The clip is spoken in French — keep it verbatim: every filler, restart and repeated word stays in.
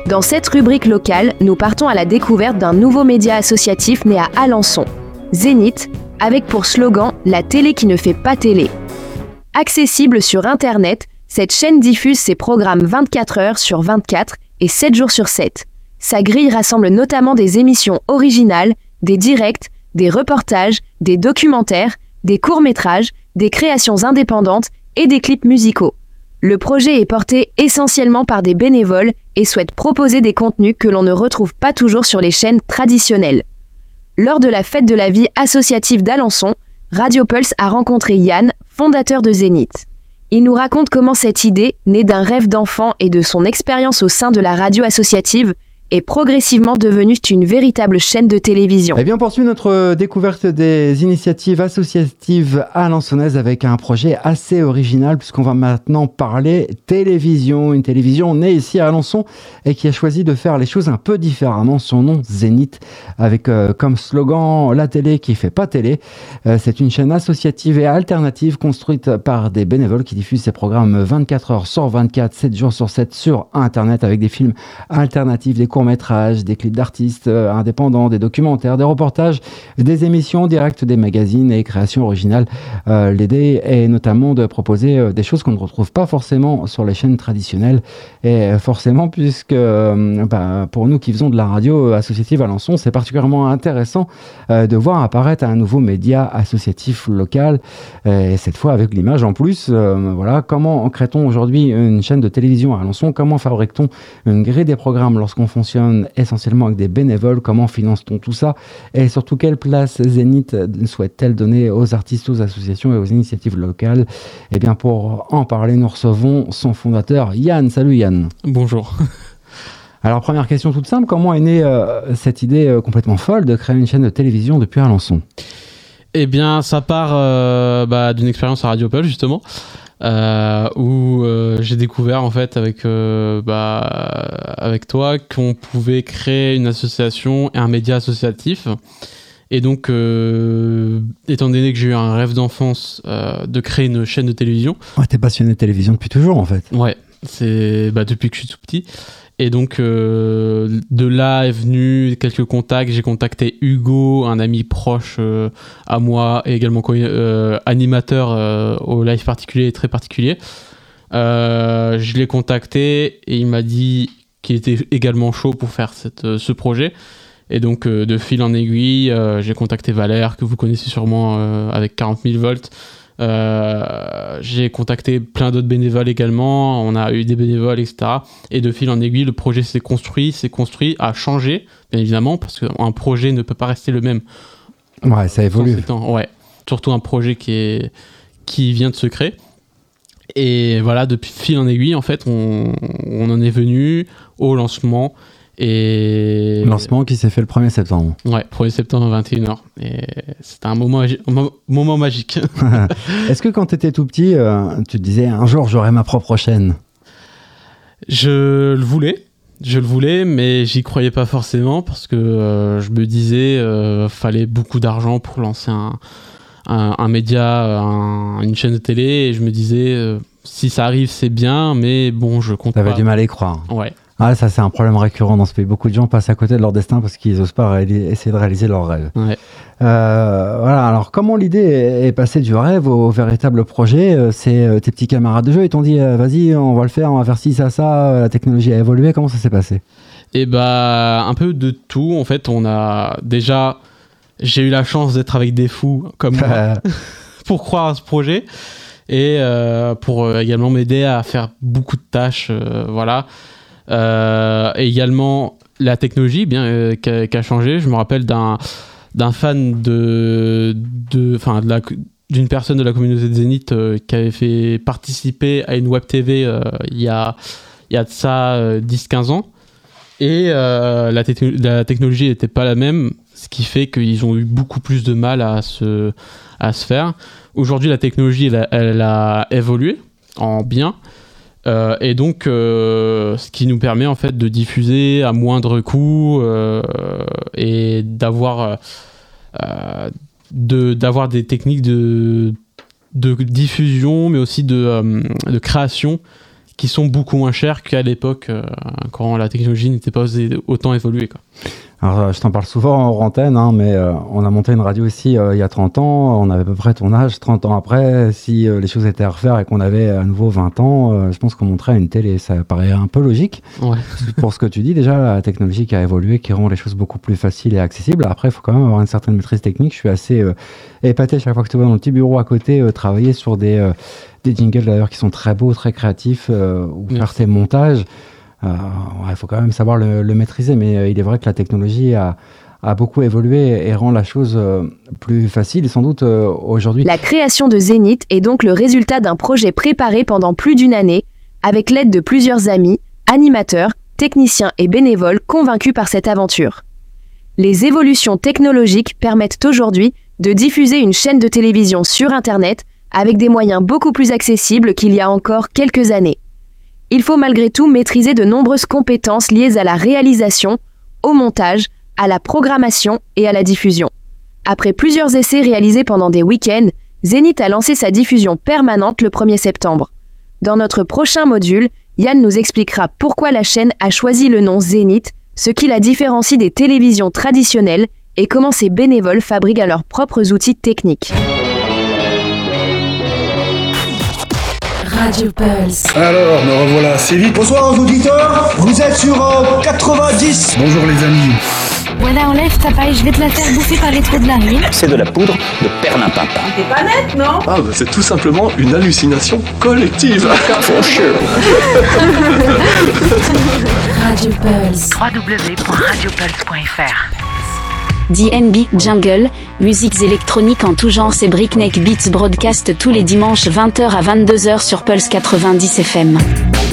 Dans cette rubrique locale, nous partons à la découverte d'un nouveau média associatif né à Alençon, Zénith, avec pour slogan « La télé qui ne fait pas télé ». Accessible sur Internet, cette chaîne diffuse ses programmes vingt-quatre heures sur vingt-quatre et sept jours sur sept. Sa grille rassemble notamment des émissions originales, des directs, des reportages, des documentaires, des courts-métrages, des créations indépendantes et des clips musicaux. Le projet est porté essentiellement par des bénévoles et souhaite proposer des contenus que l'on ne retrouve pas toujours sur les chaînes traditionnelles. Lors de la fête de la vie associative d'Alençon, Radio Pulse a rencontré Yann, fondateur de Zénith. Il nous raconte comment cette idée, née d'un rêve d'enfant et de son expérience au sein de la radio associative, est progressivement devenue une véritable chaîne de télévision. Eh bien, on poursuit notre découverte des initiatives associatives alençonnaises avec un projet assez original puisqu'on va maintenant parler télévision. Une télévision née ici à Alençon et qui a choisi de faire les choses un peu différemment. Son nom, Zénith, avec euh, comme slogan « La télé qui fait pas télé ». Euh, c'est une chaîne associative et alternative construite par des bénévoles qui diffusent ses programmes vingt-quatre heures sur vingt-quatre, sept jours sur sept sur Internet avec des films alternatifs, des courts-métrages, des clips d'artistes euh, indépendants, des documentaires, des reportages, des émissions directes, des magazines et créations originales. Euh, L'idée est notamment de proposer euh, des choses qu'on ne retrouve pas forcément sur les chaînes traditionnelles et forcément puisque euh, bah, pour nous qui faisons de la radio associative à Alençon, c'est particulièrement intéressant euh, de voir apparaître un nouveau média associatif local et cette fois avec l'image en plus. Euh, voilà, comment crée-t-on aujourd'hui une chaîne de télévision à Alençon? Comment fabrique-t-on une grille des programmes lorsqu'on fonctionne essentiellement avec des bénévoles? Comment finance-t-on tout ça? Et surtout, quelle place Zénith souhaite-t-elle donner aux artistes, aux associations et aux initiatives locales? Et bien, pour en parler, nous recevons son fondateur, Yann. Salut Yann. Bonjour. Alors, première question toute simple, comment est née euh, cette idée euh, complètement folle de créer une chaîne de télévision depuis Alençon? Eh bien, ça part euh, bah, d'une expérience à Radio Pulse, justement. Euh, où euh, j'ai découvert en fait avec euh, bah, avec toi qu'on pouvait créer une association et un média associatif et donc euh, étant donné que j'ai eu un rêve d'enfance euh, de créer une chaîne de télévision. Ouais, t'es passionné de télévision depuis toujours en fait. Ouais, c'est bah, depuis que je suis tout petit. Et donc, euh, de là est venu quelques contacts. J'ai contacté Hugo, un ami proche euh, à moi, et également euh, animateur euh, au live particulier et très particulier. Euh, je l'ai contacté et il m'a dit qu'il était également chaud pour faire cette, euh, ce projet. Et donc, euh, de fil en aiguille, euh, j'ai contacté Valère, que vous connaissez sûrement euh, avec quarante mille volts. Euh, j'ai contacté plein d'autres bénévoles également, on a eu des bénévoles, et cetera. Et de fil en aiguille, le projet s'est construit, s'est construit, a changé, bien évidemment, parce qu'un projet ne peut pas rester le même. Ouais, ça évolue. Ouais, surtout un projet qui, est, qui vient de se créer. Et voilà, depuis fil en aiguille, en fait, on, on en est venu au lancement. Et... Lancement qui s'est fait le premier septembre. Ouais, premier septembre à vingt et une heures. Et c'était un moment, un moment magique. Est-ce que quand tu étais tout petit, euh, tu te disais un jour j'aurai ma propre chaîne? Je le voulais. Je le voulais, mais j'y croyais pas forcément parce que euh, je me disais euh, fallait beaucoup d'argent pour lancer un, un, un média, un, une chaîne de télé. Et je me disais euh, si ça arrive, c'est bien, mais bon, je compte T'avais pas. du mal à y croire. Ouais. Ah, ça, c'est un problème récurrent dans ce pays. Beaucoup de gens passent à côté de leur destin parce qu'ils n'osent pas réali- essayer de réaliser leurs rêves. Ouais. Euh, voilà. Alors, comment l'idée est, est passée du rêve au véritable projet? euh, C'est euh, tes petits camarades de jeu, ils t'ont dit euh, vas-y, on va le faire, on va faire ci, ça, ça. euh, La technologie a évolué. Comment ça s'est passé? Et bah, un peu de tout. En fait, on a déjà, j'ai eu la chance d'être avec des fous comme moi pour croire à ce projet et euh, pour euh, également m'aider à faire beaucoup de tâches. Euh, voilà. Euh, et également la technologie bien euh, qui, a, qui a changé. Je me rappelle d'un d'un fan de de enfin de la d'une personne de la communauté de Zénith euh, qui avait fait participer à une web T V euh, il y a il y a de ça euh, dix quinze ans et euh, la, te- la technologie n'était pas la même, ce qui fait qu'ils ont eu beaucoup plus de mal à se à se faire. Aujourd'hui, la technologie elle a, elle a évolué en bien. Euh, et donc, euh, ce qui nous permet en fait de diffuser à moindre coût euh, et d'avoir, euh, de, d'avoir des techniques de, de diffusion, mais aussi de, euh, de création qui sont beaucoup moins chers qu'à l'époque euh, quand la technologie n'était pas autant évoluée, quoi. Alors, je t'en parle souvent en antenne, hein, mais euh, on a monté une radio ici euh, il y a trente ans, on avait à peu près ton âge, trente ans après, si euh, les choses étaient à refaire et qu'on avait à nouveau vingt ans, euh, je pense qu'on monterait une télé, ça paraît un peu logique. Ouais. Pour ce que tu dis, déjà, la technologie qui a évolué, qui rend les choses beaucoup plus faciles et accessibles. Après, il faut quand même avoir une certaine maîtrise technique. Je suis assez euh, épaté chaque fois que tu vois dans le petit bureau à côté euh, travailler sur des, euh, des jingles d'ailleurs qui sont très beaux, très créatifs, euh, ou Merci. faire tes montages. Il euh, ouais, faut quand même savoir le, le maîtriser, mais euh, il est vrai que la technologie a, a beaucoup évolué et rend la chose euh, plus facile, et sans doute euh, aujourd'hui. La création de Zénith est donc le résultat d'un projet préparé pendant plus d'une année, avec l'aide de plusieurs amis, animateurs, techniciens et bénévoles convaincus par cette aventure. Les évolutions technologiques permettent aujourd'hui de diffuser une chaîne de télévision sur Internet avec des moyens beaucoup plus accessibles qu'il y a encore quelques années. Il faut malgré tout maîtriser de nombreuses compétences liées à la réalisation, au montage, à la programmation et à la diffusion. Après plusieurs essais réalisés pendant des week-ends, Zénith a lancé sa diffusion permanente le premier septembre. Dans notre prochain module, Yann nous expliquera pourquoi la chaîne a choisi le nom Zénith, ce qui la différencie des télévisions traditionnelles et comment ses bénévoles fabriquent leurs propres outils techniques. Radio Pulse. Alors, me revoilà assez vite. Bonsoir aux auditeurs, vous êtes sur euh, quatre-vingt-dix. Bonjour les amis. Voilà, enlève ta paille, je vais te la faire bouffer par les trous de narine. C'est de la poudre de perlimpinpin. T'es pas net, non? Ah, bah c'est tout simplement une hallucination collective. For sure. Radio Pulse. w w w point radio pulse point f r. D N B Jungle, musiques électroniques en tout genre, c'est Breakneck Beats broadcast tous les dimanches vingt heures à vingt-deux heures sur Pulse quatre-vingt-dix F M.